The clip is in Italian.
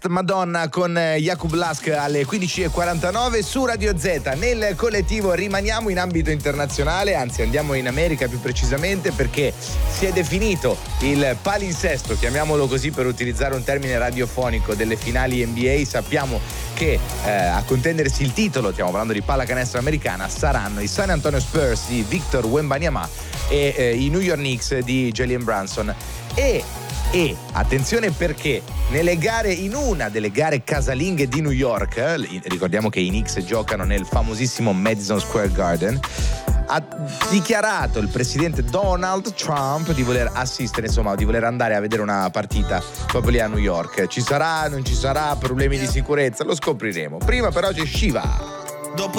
Madonna con Jakub Lask alle 15:49 su Radio Z. Nel collettivo rimaniamo in ambito internazionale, anzi andiamo in America più precisamente, perché si è definito il palinsesto, chiamiamolo così per utilizzare un termine radiofonico, delle finali NBA. Sappiamo che a contendersi il titolo, stiamo parlando di pallacanestro americana, saranno i San Antonio Spurs di Victor Wembanyama e i New York Knicks di Jalen Brunson. E attenzione, perché nelle gare, in una delle gare casalinghe di New York, ricordiamo che i Knicks giocano nel famosissimo Madison Square Garden, ha dichiarato il presidente Donald Trump di voler assistere, insomma di voler andare a vedere una partita proprio lì a New York. Ci sarà, non ci sarà problemi di sicurezza? Lo scopriremo. Prima però c'è Shiva.